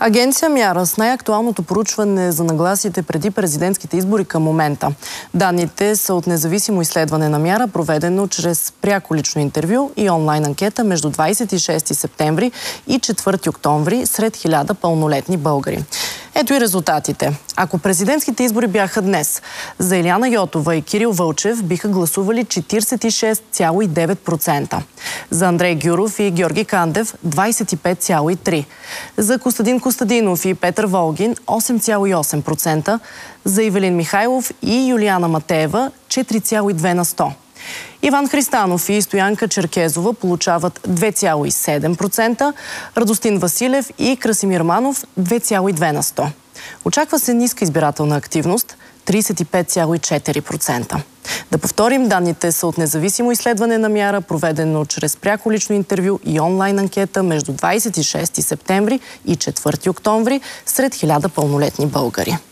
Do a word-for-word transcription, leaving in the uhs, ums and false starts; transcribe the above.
Агенция Мяра с най-актуалното проучване за нагласите преди президентските избори към момента. Данните са от независимо изследване на Мяра, проведено чрез пряко лично интервю и онлайн анкета между двадесет и шести септември и четвърти октомври сред хиляда пълнолетни българи. Ето и резултатите. Ако президентските избори бяха днес, за Илияна Йотова и Кирил Вълчев биха гласували четиридесет и шест цяло и девет процента. За Андрей Гюров и Георги Кандев – двадесет и пет цяло и три процента. За Костадин Костадинов и Петър Волгин – осем цяло и осем процента. За Ивелин Михайлов и Юлияна Матеева – четири цяло и две на сто. Иван Христанов и Стоянка Черкезова получават две цяло и седем процента, Радостин Василев и Красимир Манов – две цяло и две на сто. Очаква се ниска избирателна активност – тридесет и пет цяло и четири процента. Да повторим, данните са от независимо изследване на Мяра, проведено чрез пряко лично интервю и онлайн анкета между двадесет и шести септември и четвърти октомври сред хиляда пълнолетни българи.